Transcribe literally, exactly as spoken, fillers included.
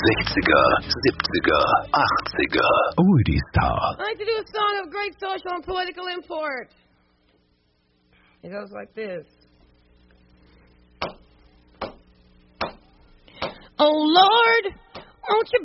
sechziger, siebziger, achtziger. Rudy Star. I'd like to do a song of great social and political import. It goes like this. Oh, Lord, won't you